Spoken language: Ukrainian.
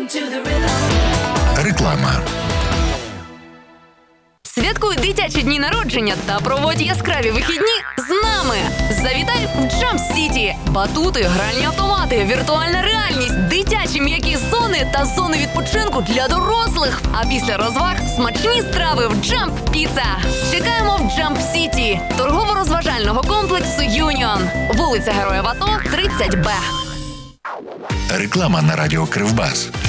Реклама. Святкуй дитячі дні народження та проводь яскраві вихідні з нами. Завітай в Jump City. Батути, гральні автомати, віртуальна реальність, дитячі м'які зони та зони відпочинку для дорослих. А після розваг смачні страви в Jump Pizza. Чекаємо в Jump City, торгово-розважального комплексу Юніон. Вулиця Героїв АТО, 30Б. Реклама на радіо Кривбас.